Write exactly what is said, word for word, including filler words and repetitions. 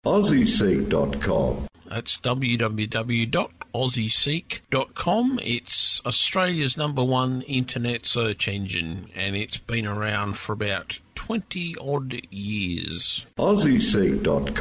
Aussie Seek dot com. That's w w w dot aussie seek dot com. It's Australia's number one internet search engine, and it's been around for about twenty odd years. Aussie Seek dot com.